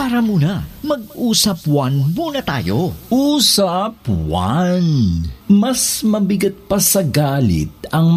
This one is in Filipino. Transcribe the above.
Tara muna, mag-usap-wan muna tayo. Usap-wan. Mas mabigat pa sa galit ang